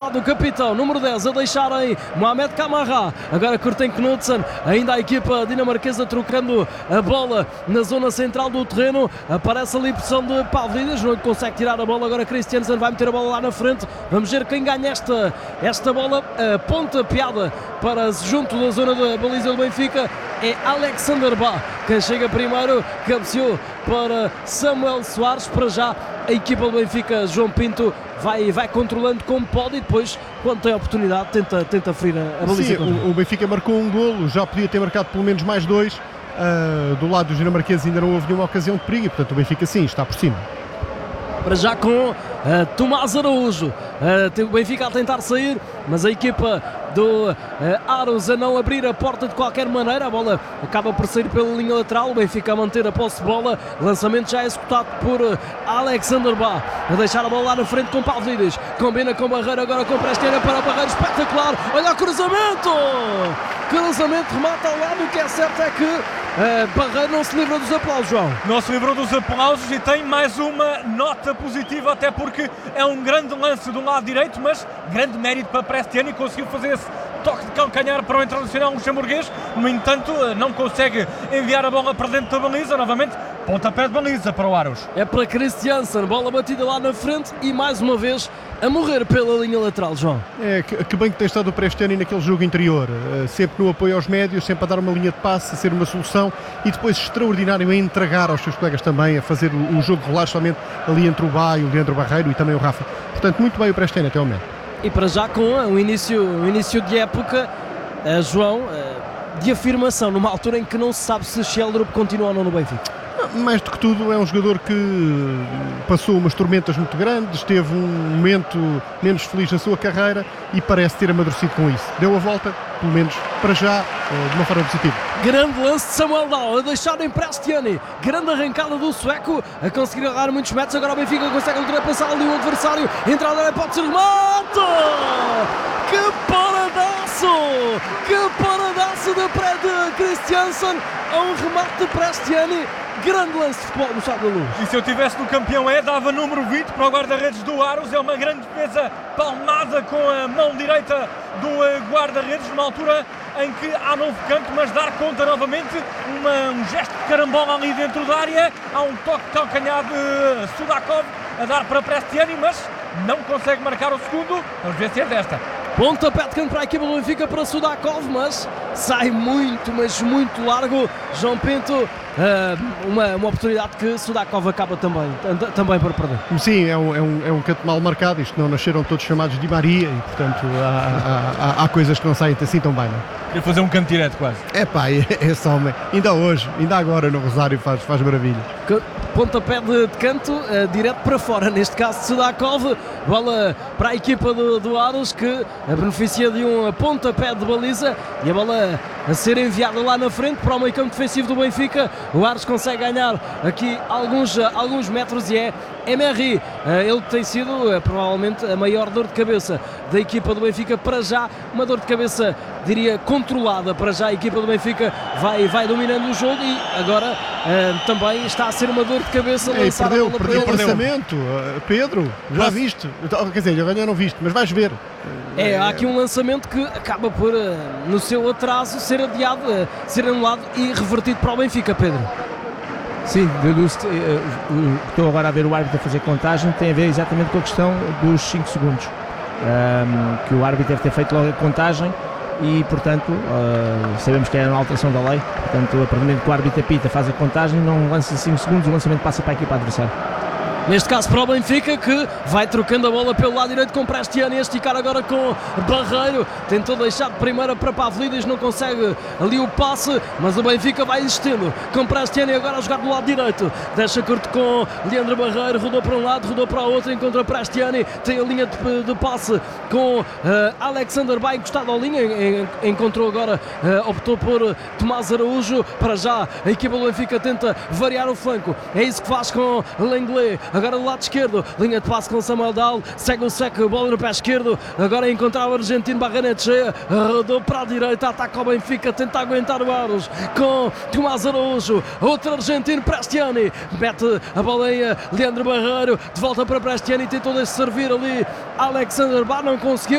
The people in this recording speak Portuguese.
lado do capitão, número 10, a deixarem Mohamed Camara, agora Kurten Knudsen, ainda a equipa dinamarquesa trocando a bola na zona central do terreno, aparece ali pressão de Pavlidis, não consegue tirar a bola, agora Christiansen vai meter a bola lá na frente, vamos ver quem ganha esta bola, a ponta piada para junto da zona da baliza do Benfica, é Alexander Ba, quem chega primeiro, cabeceou para Samuel Soares. Para já a equipa do Benfica, João Pinto, vai controlando como pode e depois, quando tem a oportunidade, tenta ferir a baliza. Sim, o Benfica marcou um golo, já podia ter marcado pelo menos mais dois. Do lado dos dinamarqueses ainda não houve nenhuma ocasião de perigo e, portanto, o Benfica sim, está por cima. Para já com Tomás Araújo, o Benfica a tentar sair, mas a equipa do Aros a não abrir a porta de qualquer maneira, a bola acaba por sair pela linha lateral, o Benfica a manter a posse de bola, lançamento já executado por Alexander Ba, a deixar a bola lá na frente com Pavlidis, combina com Barreiro, agora com Presteira para o Barreiro, espetacular, olha o cruzamento, remata ao lado, o que é certo é que Barreiro não se livra dos aplausos, João. Não se livrou dos aplausos e tem mais uma nota positiva, até porque é um grande lance do lado direito, mas grande mérito para Prestiani, conseguiu fazer esse toque de calcanhar para o internacional luxemburguês, no entanto não consegue enviar a bola para dentro da baliza, novamente pontapé de baliza para o Aros. É para Christiansen, bola batida lá na frente e mais uma vez a morrer pela linha lateral, João. Que bem que tem estado o Prestiani naquele jogo interior, sempre no apoio aos médios, sempre a dar uma linha de passe, a ser uma solução e depois extraordinário a entregar aos seus colegas também, a fazer o jogo rolar somente ali entre o Bá e o Leandro Barreiro e também o Rafa. Portanto, muito bem o Prestiani até ao momento. E para já com o início de época, João, de afirmação, numa altura em que não se sabe se Sheldrup continua ou não no Benfica. Mais do que tudo, é um jogador que passou umas tormentas muito grandes, teve um momento menos feliz na sua carreira e parece ter amadurecido com isso. Deu a volta, pelo menos para já, de uma forma positiva. Grande lance de Samuel Dahl, a deixar em Prestiani, grande arrancada do sueco, a conseguir agarrar muitos metros, agora o Benfica consegue ultrapassar ali o adversário, entrada pode ser remate! Que paradaço de Christiansen, a um remate de Prestiani. Grande lance de futebol no Sábado da Luz. E se eu estivesse no campeão dava número 20 para o guarda-redes do Aros, é uma grande defesa palmada com a mão direita do guarda-redes, numa altura em que há novo canto, mas dar conta novamente, um gesto de carambola ali dentro da área, há um toque de calcanhar de Sudakov a dar para Prestiani, mas não consegue marcar o segundo, vamos ver se é desta. Pontapé de canto para a equipa do Benfica para Sudakov, mas sai muito largo. João Pinto, uma oportunidade que Sudakov acaba também por perder. Sim, é um canto mal marcado, isto não nasceram todos chamados de Maria e portanto há coisas que não saem assim tão bem, não? Queria fazer um canto direto quase. Esse homem, ainda agora no Rosário faz maravilha. Pontapé de canto, direto para fora, neste caso de Sudakov, bola para a equipa do Aros que beneficia de um pontapé de baliza e a bola a ser enviada lá na frente para o meio campo defensivo do Benfica. O Aros consegue ganhar aqui alguns metros e é Emery, ele tem sido provavelmente a maior dor de cabeça da equipa do Benfica para já, uma dor de cabeça diria controlada, para já a equipa do Benfica vai dominando o jogo e agora também está a ser uma dor de cabeça lançar a bola para ele. Perdeu o lançamento, Pedro, já viste? Quer dizer, eu ainda não viste, mas vais ver. Há aqui um lançamento que acaba por, no seu atraso, ser adiado, ser anulado e revertido para o Benfica, Pedro. Sim, estou agora a ver o árbitro a fazer contagem, tem a ver exatamente com a questão dos 5 segundos, que o árbitro deve ter feito logo a contagem e, portanto, sabemos que é uma alteração da lei, portanto, a partir do momento que o árbitro apita, faz a contagem, não lança 5 segundos, o lançamento passa para a equipa adversária. Neste caso para o Benfica, que vai trocando a bola pelo lado direito com Prestiani, a esticar agora com Barreiro, tentou deixar de primeira para Pavlidis, não consegue ali o passe, mas o Benfica vai insistindo com Prestiani agora a jogar do lado direito, deixa curto com Leandro Barreiro, rodou para um lado, rodou para o outro, encontra Prestiani, tem a linha de passe com Alexander Ba encostado à linha, encontrou agora, optou por Tomás Araújo. Para já a equipa do Benfica tenta variar o flanco, é isso que faz com Lenglet. Agora do lado esquerdo, linha de passe com Samuel Dahl, segue o seco, bola no pé esquerdo, agora a encontrar o argentino Barrenetxea, rodou para a direita, ataca o Benfica, tenta aguentar o Aros com Tomás Araújo, outro argentino, Prestiani, mete a bola em Leandro Barreiro, de volta para Prestiani, tentou servir ali Alexander Ba, não conseguiu.